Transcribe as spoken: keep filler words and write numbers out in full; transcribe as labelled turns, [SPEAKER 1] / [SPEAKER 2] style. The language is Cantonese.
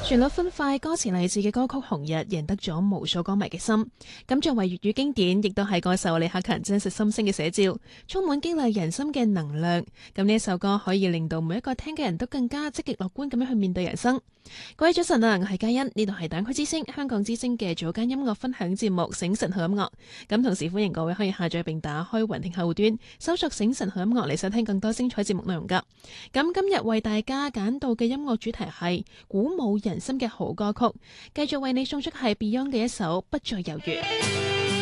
[SPEAKER 1] 旋律歡快、歌詞勵志嘅歌曲《紅日》贏得咗無數歌迷嘅心。咁作為粵語經典，亦都係歌手李克勤真實心聲嘅寫照，充滿激勵人心嘅能量。咁呢一首歌可以令到每一個聽嘅人都更加積極樂觀咁樣去面對人生。各位早晨啊，我係嘉欣，呢度係蛋區之聲香港之聲嘅早間音樂分享節目《醒神好音樂》。咁同時歡迎各位可以下載並打開雲聽後端，搜索《醒神好音樂》嚟收聽更多精彩節目內容噶。咁今日為大家揀到嘅音樂主題係鼓舞人心嘅好歌曲，繼續為你送出係 Beyond 嘅一首《不再猶豫》。